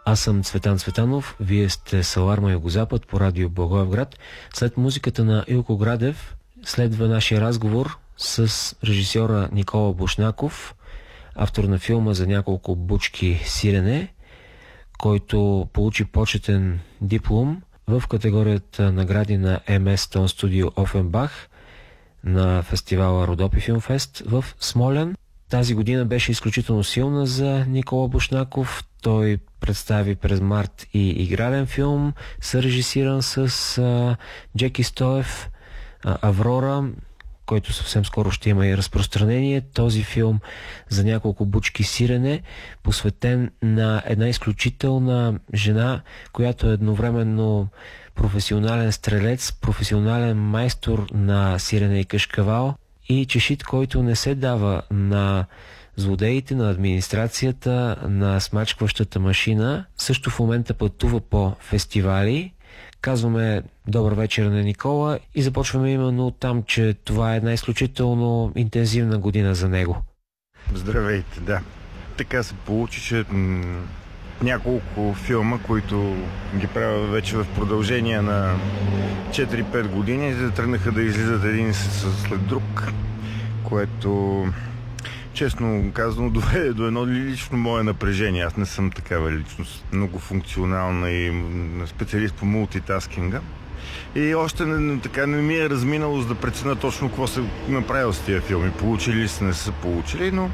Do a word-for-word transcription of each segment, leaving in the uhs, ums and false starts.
Аз съм Цветан Цветанов, вие сте с Аларма Югозапад по радио Благоевград. След музиката на Илко Градев следва нашия разговор с режисьора Никола Бушнаков, автор на филма За няколко бучки сирене, който получи почетен диплом в категорията награди на Ем Ес Tone Studio Офенбах на фестивала Родопи Филмфест в Смолян. Тази година беше изключително силна за Никола Бушнаков. Той представи през март и игрален филм, сърежисиран с а, Джеки Стоев, а, Аврора, който съвсем скоро ще има и разпространение. Този филм За няколко бучки сирене, посветен на една изключителна жена, която е едновременно професионален стрелец, професионален майстор на сирене и кашкавал и чешит, който не се дава на злодеите, на администрацията, на смачкващата машина. Също в момента пътува по фестивали. Казваме добър вечер на Никола и започваме именно от там, че това е една изключително интензивна година за него. Здравейте, да. Така се получи, че м- няколко филма, които ги правя вече в продължение на четири-пет години, тръгнаха да излизат един след друг, което честно казано доведе до едно лично мое напрежение. Аз не съм такава личност, много функционална и специалист по мултитаскинга. И още не, така не ми е разминало за да преценя точно какво се направил с тия филми. Получили ли се, не са получили, но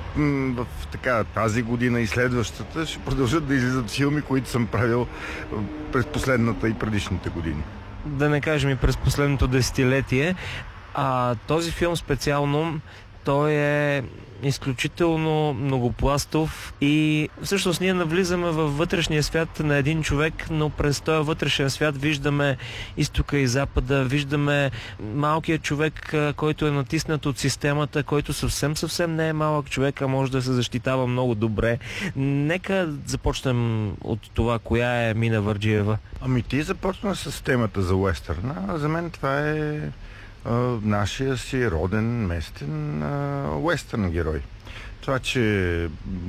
м- в така, тази година и следващата ще продължат да излизат филми, които съм правил през последната и предишните години. Да не кажем и през последното десетилетие. А този филм специално, той е изключително многопластов и всъщност ние навлизаме във вътрешния свят на един човек, но през този вътрешен свят виждаме изтока и запада, виждаме малкия човек, който е натиснат от системата, който съвсем съвсем не е малък човек, а може да се защитава много добре. Нека започнем от това, коя е Мина Върджиева. Ами ти започна с темата за уестърна. За мен това е Uh, нашия си роден, местен uh, уестърн герой. Това, че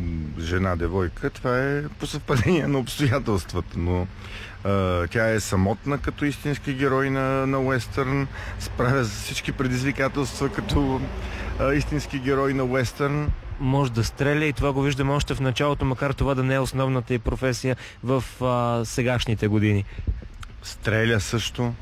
жена девойка, това е по съвпадение на обстоятелствата, но uh, тя е самотна като истински герой на, на уестърн, справя с всички предизвикателства като uh, истински герой на уестърн. Може да стреля и това го виждаме още в началото, макар това да не е основната й професия в uh, сегашните години. Стреля също.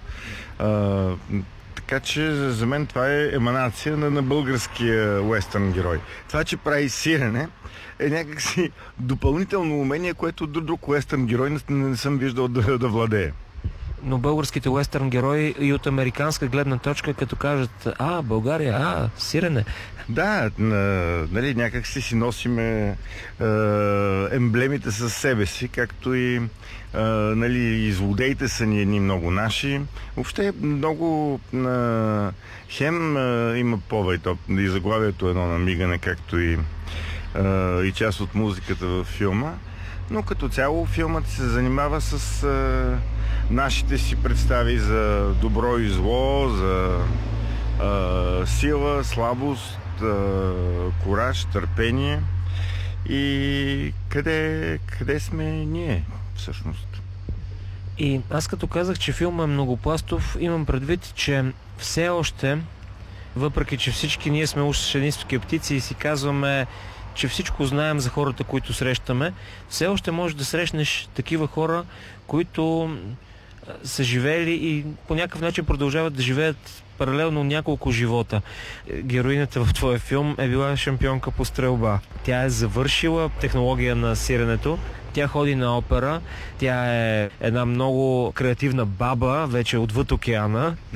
Uh, Така че за мен това е еманация на, на българския уестърн герой. Това, че прави сирене, е някакси допълнително умение, което друг уестърн герой не, не съм виждал да, да владее. Но българските уестърн герои и от американска гледна точка, като кажат, а, България, а, сирене. Да, нали, някак си си носиме е, емблемите със себе си, както и, е, нали, и злодеите са ни едни много наши. Въобще много е, хем е, има повед, и заглавието е едно намигане, както и, е, и част от музиката във филма. Но като цяло филмът се занимава с е, нашите си представи за добро и зло, за е, сила, слабост, кураж, търпение и къде, къде сме ние всъщност. И аз като казах, че филма е многопластов, имам предвид, че все още, въпреки че всички ние сме ушени скептици и си казваме, че всичко знаем за хората, които срещаме, все още можеш да срещнеш такива хора, които са живели и по някакъв начин продължават да живеят паралелно няколко живота. Героинята в твоя филм е била шампионка по стрелба. Тя е завършила технология на сиренето, тя ходи на опера, тя е една много креативна баба, вече отвъд океана.